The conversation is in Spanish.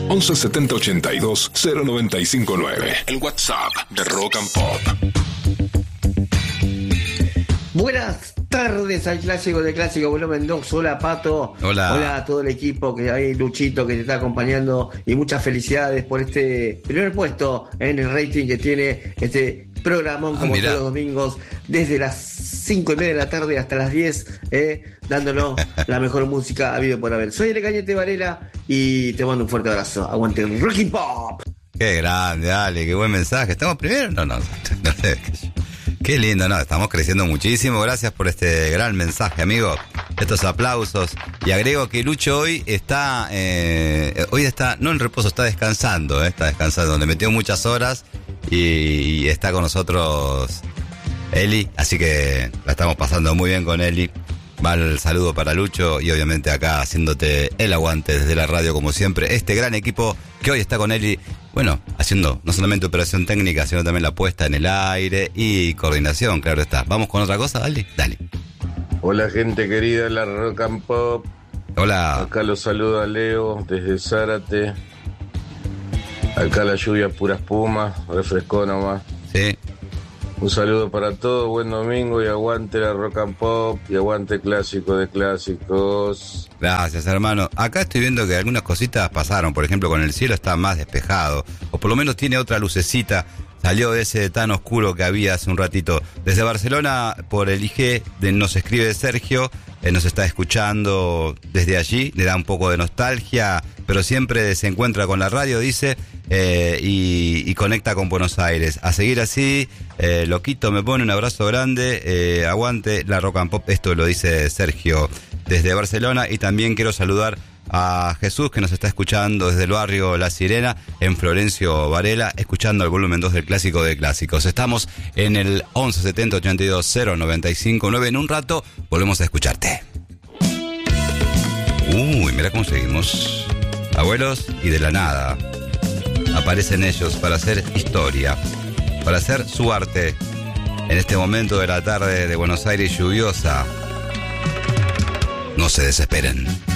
11 70 82 0959. El WhatsApp de Rock and Pop. Buenas tardes al Clásico de Clásico Volumen 2. Hola, Pato. Hola a todo el equipo, que hay Luchito que te está acompañando, y muchas felicidades por este primer puesto en el rating que tiene este programón, como todos los domingos, desde las 5:30 de la tarde hasta las 10, dándonos la mejor música habido por haber. Soy el Cañete Varela y te mando un fuerte abrazo. Aguante el Rock and Pop. Qué grande, dale, qué buen mensaje. ¿Estamos primero? No sé. Qué lindo, estamos creciendo muchísimo. Gracias por este gran mensaje, amigo. Estos aplausos. Y agrego que Lucho hoy está no en reposo, está descansando, le metió muchas horas y está con nosotros Eli, así que la estamos pasando muy bien con Eli. Va el saludo para Lucho y obviamente acá haciéndote el aguante desde la radio como siempre. Este gran equipo que hoy está con Eli, bueno, haciendo no solamente operación técnica, sino también la puesta en el aire y coordinación, claro está. ¿Vamos con otra cosa, Eli? Dale. Hola gente querida de la Rock and Pop. Hola. Acá los saluda Leo desde Zárate. Acá la lluvia pura espuma, refrescó nomás. Sí. Un saludo para todos, buen domingo y aguante la Rock and Pop y aguante Clásico de Clásicos. Gracias, hermano. Acá estoy viendo que algunas cositas pasaron, por ejemplo, con el cielo está más despejado, o por lo menos tiene otra lucecita. Salió de ese tan oscuro que había hace un ratito. Desde Barcelona, por el IG, nos escribe Sergio, nos está escuchando desde allí, le da un poco de nostalgia, pero siempre se encuentra con la radio, dice, y conecta con Buenos Aires. A seguir así, loquito, me pone un abrazo grande, aguante la Rock and Pop, esto lo dice Sergio desde Barcelona. Y también quiero saludar a Jesús, que nos está escuchando desde el barrio La Sirena, en Florencio Varela, escuchando el volumen 2 del Clásico de Clásicos. Estamos en el 11 70 82 095 9. En un rato volvemos a escucharte. Mira cómo seguimos. Abuelos, y de la nada aparecen ellos para hacer historia, para hacer su arte en este momento de la tarde de Buenos Aires lluviosa. No se desesperen.